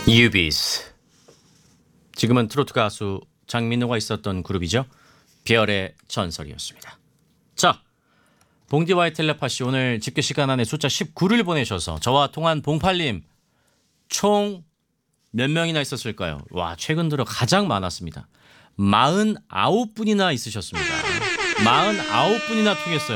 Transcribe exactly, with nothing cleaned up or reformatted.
유비스. 지금은 트로트 가수 장민호가 있었던 그룹이죠. 별의 전설이었습니다. 자, 봉디와의 텔레파시 오늘 집계 시간 안에 숫자 십구를 보내셔서 저와 통한 봉팔님 총 몇 명이나 있었을까요? 와, 최근 들어 가장 많았습니다. 사십구 분이나 있으셨습니다. 사십구 분이나 통했어요.